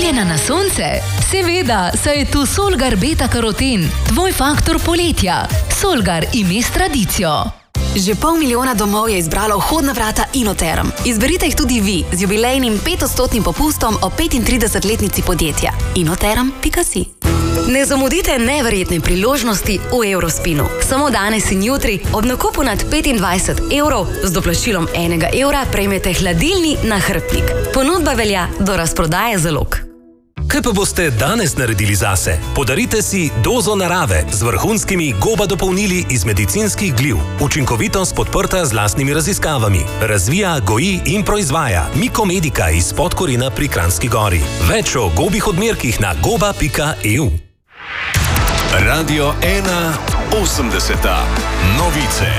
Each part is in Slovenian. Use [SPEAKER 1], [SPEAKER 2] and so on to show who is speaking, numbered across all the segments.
[SPEAKER 1] Naklonjena na sonce? Seveda, saj je tu Solgar beta-karoten, tvoj faktor poletja. Solgar ime s tradicijo.
[SPEAKER 2] Že 500 000 domov je izbralo vhodna vrata Inoterm. Izberite jih tudi vi z jubilejnim 5% popustom o 35-letnici podjetja. Inoterm.si. Ne zamudite neverjetne priložnosti v Eurospinu. Samo danes in jutri ob nakupu nad 25 evrov z doplačilom 1 evra prejmete hladilni nahrbtnik. Ponudba velja do razprodaje zalog.
[SPEAKER 3] Kaj pa boste danes naredili zase? Podarite si dozo narave z vrhunskimi GOBA dopolnili iz medicinskih gliv. Učinkovitost podprta z lastnimi raziskavami. Razvija, goji in proizvaja Mikomedika iz Podkorina pri Kranjski Gori. Več o gobih odmerkih na goba.eu.
[SPEAKER 4] Radio 1 80. Novice.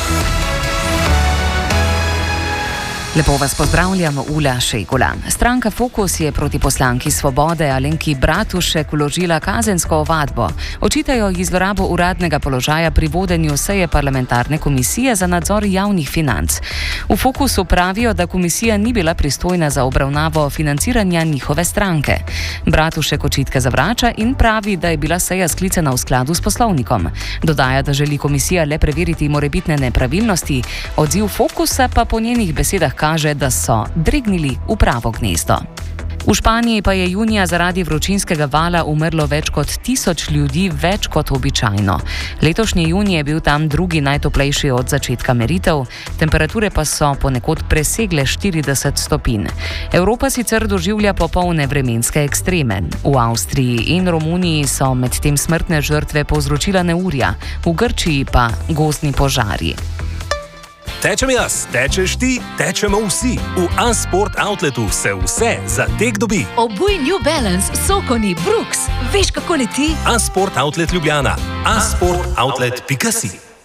[SPEAKER 5] Lepo vas pozdravljam, Ula Šejgula. Stranka Fokus je proti poslanki Svobode Alenki Bratušek vložila kazensko ovadbo. Očitajo ji zlorabo uradnega položaja pri vodenju seje parlamentarne komisije za nadzor javnih financ. V Fokusu pravijo, da komisija ni bila pristojna za obravnavo financiranja njihove stranke. Bratušek očitke zavrača in pravi, da je bila seja sklicana v skladu s poslovnikom. Dodaja, da želi komisija le preveriti morebitne nepravilnosti, odziv Fokusa pa po njenih besedah kaže, da so dregnili v pravo gnezdo. V Španiji pa je junija zaradi vročinskega vala umrlo več kot 1000 ljudi, več kot običajno. Letošnji junij je bil tam drugi najtoplejši od začetka meritev, temperature pa so ponekod presegle 40 stopinj. Evropa sicer doživlja popolne vremenske ekstreme. V Avstriji in Romuniji so medtem smrtne žrtve povzročila neurja, v Grčiji pa gozdni požari.
[SPEAKER 3] Tečem jaz, tečeš ti, tečemo vsi. V A-Sport Outletu se vse za tek dobi.
[SPEAKER 1] Obuj New Balance, Sokoni, Brooks. Veš, kako leti?
[SPEAKER 3] A-Sport Outlet Ljubljana. asportoutlet.si.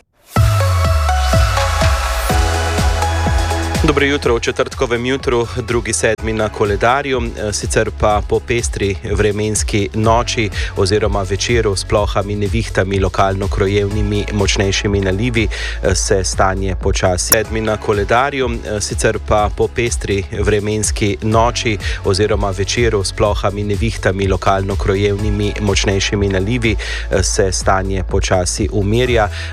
[SPEAKER 6] Dobro jutro v četrtkovem jutru, 2.7. na koledarju, sicer pa po pestri vremenski noči oziroma večeru s plohami, nevihtami, lokalno krojevnimi močnejšimi nalivi se stanje počasi. 7. na koledarju, sicer pa po pestri vremenski noči oziroma večeru s plohami, nevihtami, lokalno krojevnimi močnejšimi nalivi se stanje počasi umirja.